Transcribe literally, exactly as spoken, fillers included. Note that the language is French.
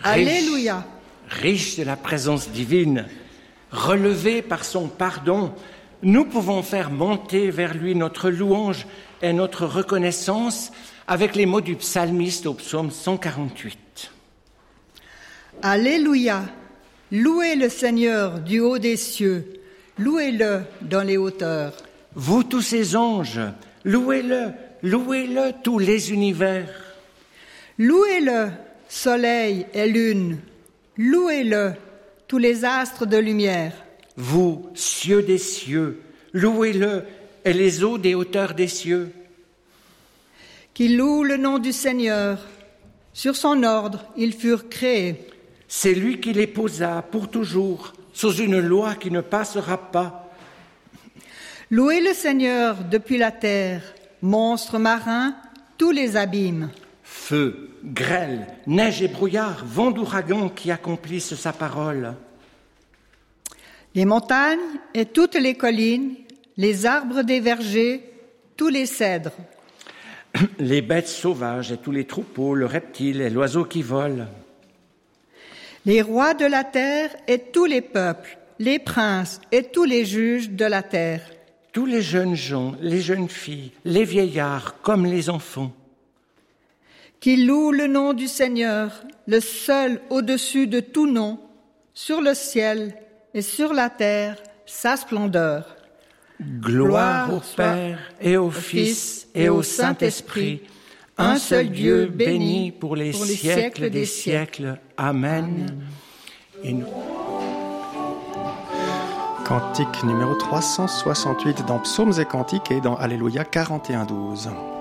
Alléluia. Riche de la présence divine, relevé par son pardon, nous pouvons faire monter vers lui notre louange et notre reconnaissance avec les mots du psalmiste au psaume cent quarante-huit. Alléluia. Louez le Seigneur du haut des cieux. Louez-le dans les hauteurs. Vous tous ces anges, louez-le, louez-le tous les univers. Louez-le, soleil et lune. Louez-le, tous les astres de lumière. Vous, cieux des cieux, louez-le, et les eaux des hauteurs des cieux. Qui loue le nom du Seigneur. Sur son ordre, ils furent créés. C'est lui qui les posa pour toujours, sous une loi qui ne passera pas. Louez le Seigneur depuis la terre, monstres marins, tous les abîmes. Feu, grêle, neige et brouillard, vent d'ouragan qui accomplissent sa parole. Les montagnes et toutes les collines, les arbres des vergers, tous les cèdres. Les bêtes sauvages et tous les troupeaux, le reptile et l'oiseau qui vole. Les rois de la terre et tous les peuples, les princes et tous les juges de la terre. Tous les jeunes gens, les jeunes filles, les vieillards comme les enfants. Qui louent le nom du Seigneur, le seul au-dessus de tout nom, sur le ciel et sur la terre, sa splendeur. Gloire, Gloire au Père et au Fils et au Saint-Esprit, un seul Dieu béni pour les, pour les siècles, siècles des siècles. Amen. Amen. Et nous... Cantique numéro trois cent soixante-huit dans Psaumes et Cantiques et dans Alléluia quarante et un douze.